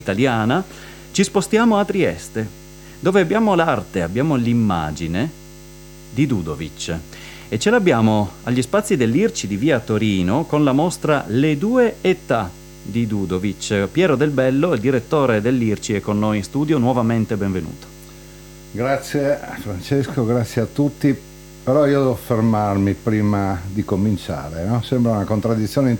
italiana, ci spostiamo a Trieste, dove abbiamo l'arte, abbiamo l'immagine di Dudovic. E ce l'abbiamo agli spazi dell'IRCI di via Torino con la mostra Le due età di Dudovic. Piero Del Bello, il direttore dell'IRCI, è con noi in studio. Nuovamente benvenuto. Grazie Francesco, grazie a tutti. Però io devo fermarmi prima di cominciare, no? Sembra una contraddizione